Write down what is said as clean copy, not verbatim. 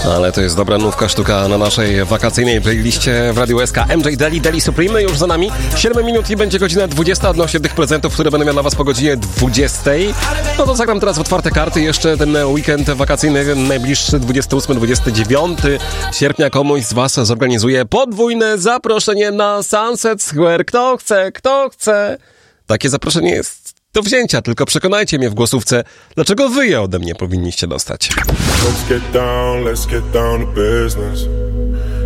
Ale to jest dobra nówka sztuka na naszej wakacyjnej playliście w Radiu SK. MJ Daily Supreme już za nami. 7 minut i będzie godzina 20 odnośnie tych prezentów, które będę miał dla was po godzinie 20. No to zagram teraz w otwarte karty. Jeszcze ten weekend wakacyjny, najbliższy 28-29 sierpnia komuś z was zorganizuje podwójne zaproszenie na Sunset Square. Kto chce? Takie zaproszenie jest do wzięcia, tylko przekonajcie mnie w głosówce, dlaczego wy je ode mnie powinniście dostać. Let's get down to business.